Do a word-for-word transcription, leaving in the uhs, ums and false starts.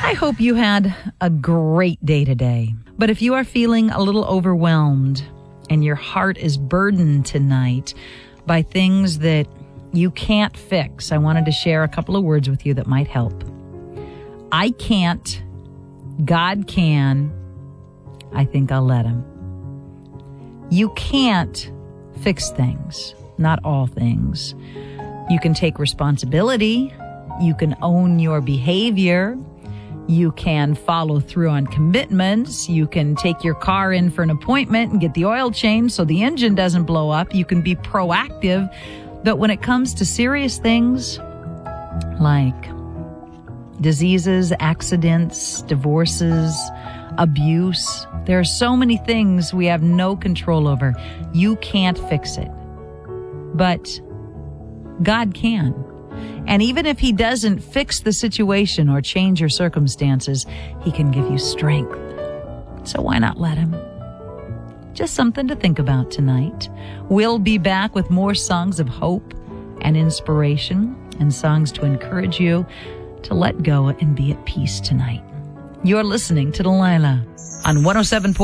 I hope you had a great day today. But if you are feeling a little overwhelmed and your heart is burdened tonight by things that you can't fix, I wanted to share a couple of words with you that might help. I can't. God can. I think I'll let him. You can't fix things, not all things. You can take responsibility. You can own your behavior. You can follow through on commitments. You can take your car in for an appointment and get the oil changed so the engine doesn't blow up. You can be proactive. But when it comes to serious things like diseases, accidents, divorces, abuse, there are so many things we have no control over. You can't fix it. But God can. And even if he doesn't fix the situation or change your circumstances, he can give you strength. So why not let him? Just something to think about tonight. We'll be back with more songs of hope and inspiration and songs to encourage you to let go and be at peace tonight. You're listening to Delilah on one oh seven point